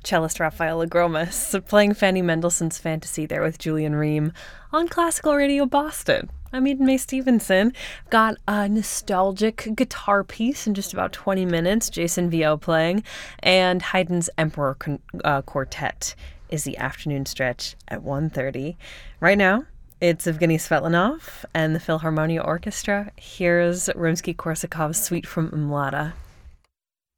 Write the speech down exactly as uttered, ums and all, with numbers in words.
cellist Rafaela Gromas playing Fanny Mendelssohn's Fantasy there with Julian Ream on Classical Radio Boston. I'm Eden Mae Stevenson. Got a nostalgic guitar piece in just about twenty minutes, Jason Vio playing, and Haydn's Emperor Con- uh, Quartet is the afternoon stretch at one thirty. Right now, it's Evgeny Svetlanov and the Philharmonia Orchestra. Here's Rimsky-Korsakov's Suite from Mlada.